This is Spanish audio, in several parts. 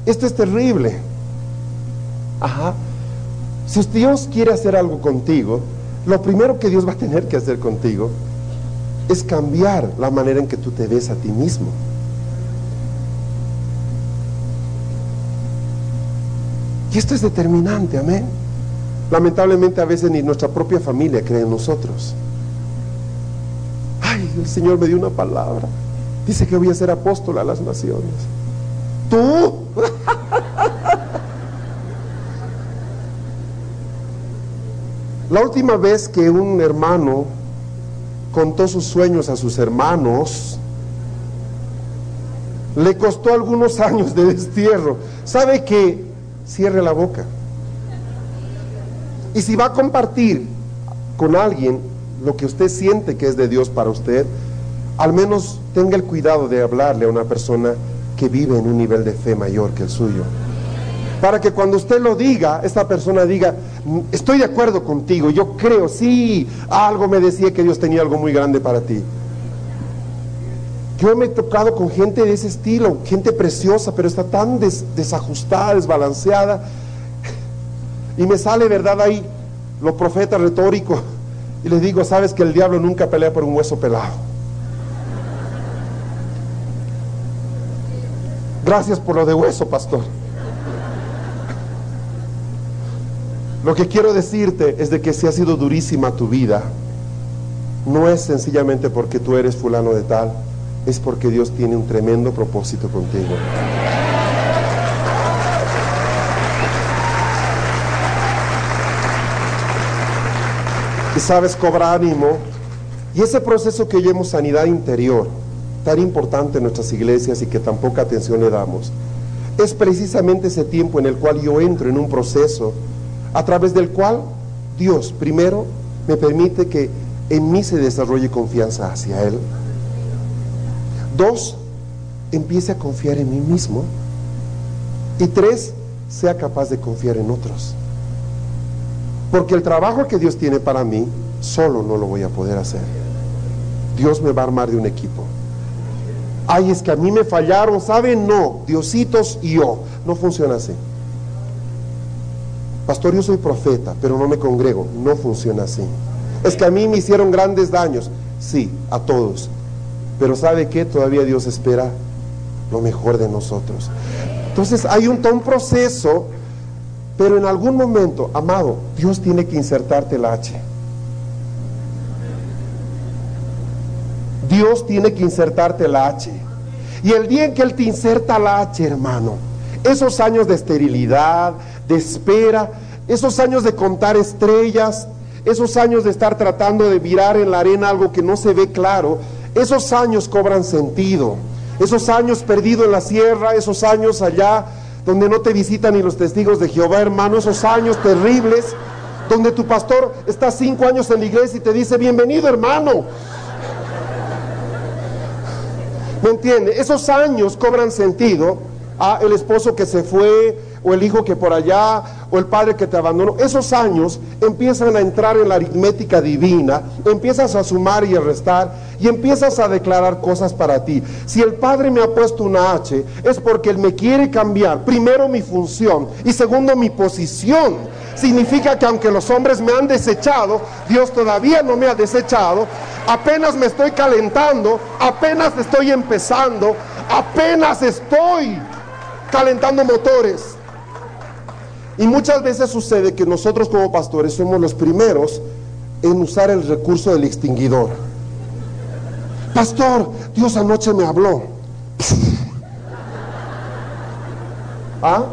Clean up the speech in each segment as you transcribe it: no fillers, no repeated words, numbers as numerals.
Esto es terrible. Ajá. Si Dios quiere hacer algo contigo, lo primero que Dios va a tener que hacer contigo es cambiar la manera en que tú te ves a ti mismo. Y esto es determinante, amén. Lamentablemente a veces ni nuestra propia familia cree en nosotros. Ay, el Señor me dio una palabra. Dice que voy a ser apóstol a las naciones. ¿Tú? La última vez que un hermano contó sus sueños a sus hermanos, le costó algunos años de destierro. ¿Sabe qué? Cierre la boca. Y si va a compartir con alguien lo que usted siente que es de Dios para usted, al menos tenga el cuidado de hablarle a una persona que vive en un nivel de fe mayor que el suyo, para que cuando usted lo diga, esta persona diga: estoy de acuerdo contigo, yo creo, sí, algo me decía que Dios tenía algo muy grande para ti. Yo me he tocado con gente de ese estilo, gente preciosa, pero está tan desajustada, desbalanceada, y me sale, verdad, ahí lo profeta retórico, y les digo: sabes que el diablo nunca pelea por un hueso pelado. Gracias por lo de hueso, pastor. Lo que quiero decirte es de que si ha sido durísima tu vida, no es sencillamente porque tú eres fulano de tal, es porque Dios tiene un tremendo propósito contigo. Y sabes, cobra ánimo. Y ese proceso que llamamos sanidad interior, tan importante en nuestras iglesias y que tan poca atención le damos, es precisamente ese tiempo en el cual yo entro en un proceso a través del cual Dios primero me permite que en mí se desarrolle confianza hacia Él. 2, empiece a confiar en mí mismo. Y 3, sea capaz de confiar en otros. Porque el trabajo que Dios tiene para mí, solo no lo voy a poder hacer. Dios me va a armar de un equipo. Ay, es que a mí me fallaron, ¿saben? No, Diositos y yo. No funciona así. Pastor, yo soy profeta, pero no me congrego. No funciona así. Es que a mí me hicieron grandes daños. Sí, a todos. Pero ¿sabe qué? Todavía Dios espera lo mejor de nosotros. Entonces hay un proceso, pero en algún momento, amado, Dios tiene que insertarte el H. Dios tiene que insertarte el H. Y el día en que Él te inserta la H, hermano, esos años de esterilidad, de espera, esos años de contar estrellas, esos años de estar tratando de mirar en la arena algo que no se ve claro, esos años cobran sentido. Esos años perdido en la sierra, esos años allá donde no te visitan ni los testigos de Jehová, hermano, esos años terribles donde tu pastor está 5 años en la iglesia y te dice: bienvenido, hermano. ¿Me entiende? Esos años cobran sentido. El esposo que se fue, o el hijo que por allá, o el padre que te abandonó. Esos años empiezan a entrar en la aritmética divina, empiezas a sumar y a restar, y empiezas a declarar cosas para ti. Si el Padre me ha puesto una H, es porque Él me quiere cambiar, primero mi función, y segundo mi posición. Significa que aunque los hombres me han desechado, Dios todavía no me ha desechado. Apenas me estoy calentando, apenas estoy empezando, apenas estoy calentando motores. Y muchas veces sucede que nosotros como pastores somos los primeros en usar el recurso del extinguidor. Pastor, Dios anoche me habló. ¿Ah?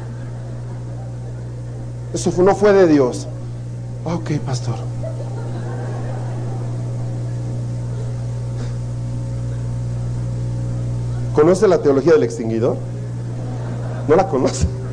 Eso no fue de Dios. Ok, pastor. ¿Conoce la teología del extinguidor? ¿No la conoce?